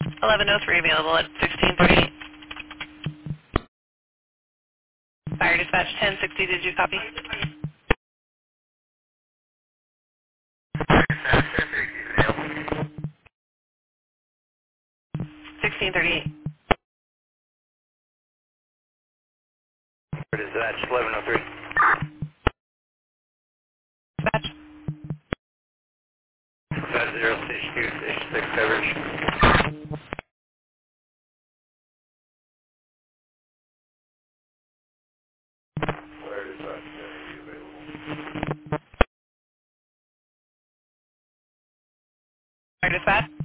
1103 available at 1638. Fire dispatch 1060, did you copy? 1638. Dispatch 1103. Dispatch. 506266 coverage. Fire dispatch 1080 available. Fire dispatch.